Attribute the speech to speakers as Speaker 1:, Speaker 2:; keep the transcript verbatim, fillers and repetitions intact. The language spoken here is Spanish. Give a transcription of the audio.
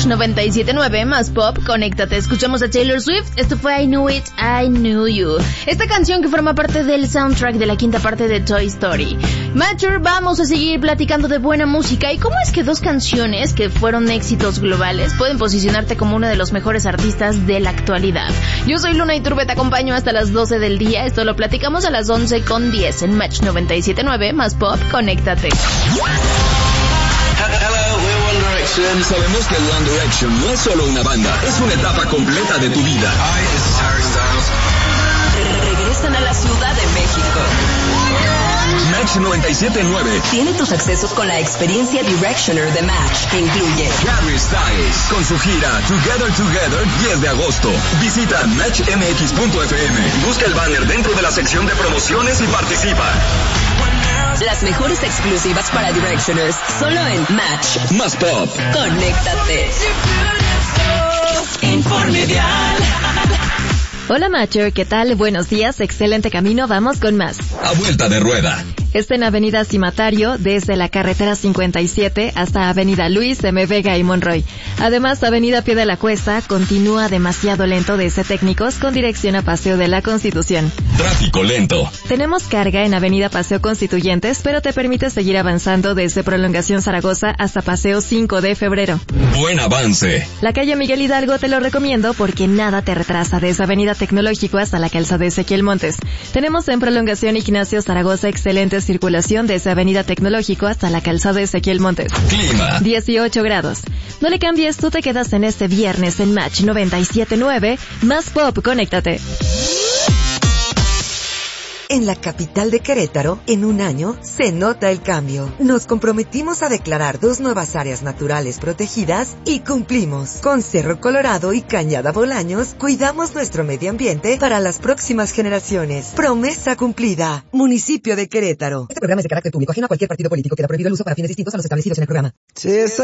Speaker 1: Match noventa y siete punto nueve, más pop, conéctate. Escuchamos a Taylor Swift. Esto fue I Knew It, I Knew You. Esta canción que forma parte del soundtrack de la quinta parte de Toy Story. Matcher, vamos a seguir platicando de buena música y cómo es que dos canciones que fueron éxitos globales pueden posicionarte como uno de los mejores artistas de la actualidad. Yo soy Luna Iturbe, te acompaño hasta las doce del día. Esto lo platicamos a las once con diez en Match noventa y siete punto nueve, más pop, conéctate.
Speaker 2: Sabemos que One Direction no es solo una banda, es una etapa completa de tu vida.
Speaker 3: Hi, this is Harry Styles.
Speaker 4: Regresan a la Ciudad de México.
Speaker 2: Match noventa y siete punto nueve
Speaker 4: tiene tus accesos con la experiencia Directioner de Match, que incluye
Speaker 2: Harry Styles con su gira Together Together diez de agosto. Visita match m x punto f m, busca el banner dentro de la sección de promociones y participa.
Speaker 4: Las mejores exclusivas para Directioners, solo en Match.
Speaker 2: Más pop.
Speaker 4: Conéctate. Informe Vial.
Speaker 5: Hola Matcher, ¿qué tal? Buenos días, excelente camino, vamos con más.
Speaker 2: A vuelta de rueda.
Speaker 5: Está en Avenida Cimatario, desde la carretera cincuenta y siete hasta Avenida Luis M. Vega y Monroy. Además, Avenida Pie de la Cuesta continúa demasiado lento desde Técnicos con dirección a Paseo de la Constitución.
Speaker 2: Tráfico lento.
Speaker 5: Tenemos carga en Avenida Paseo Constituyentes, pero te permite seguir avanzando desde Prolongación Zaragoza hasta Paseo cinco de febrero.
Speaker 2: Buen avance.
Speaker 5: La calle Miguel Hidalgo te lo recomiendo porque nada te retrasa desde Avenida Tecnológico hasta la calzada Ezequiel Montes. Tenemos en Prolongación Ignacio Zaragoza excelente circulación desde Avenida Tecnológico hasta la calzada Ezequiel Montes.
Speaker 2: Clima.
Speaker 5: dieciocho grados. No le cambies, tú te quedas en este viernes en Match noventa y siete punto nueve, más pop, conéctate.
Speaker 6: En la capital de Querétaro, en un año, se nota el cambio. Nos comprometimos a declarar dos nuevas áreas naturales protegidas y cumplimos. Con Cerro Colorado y Cañada Bolaños, cuidamos nuestro medio ambiente para las próximas generaciones. Promesa cumplida. Municipio de Querétaro. Este programa es de carácter público, ajeno a cualquier partido político. Queda prohibido el uso para fines distintos a los establecidos en el programa.
Speaker 7: Sí, esa